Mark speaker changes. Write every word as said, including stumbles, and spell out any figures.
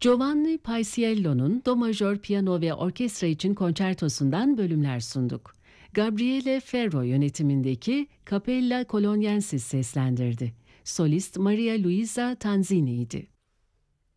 Speaker 1: Giovanni Paisiello'nun Do majör piyano ve orkestra için konçertosundan bölümler sunduk. Gabriele Ferro yönetimindeki Cappella Coloniensis seslendirdi. Solist Maria Luisa Tanzini'ydi.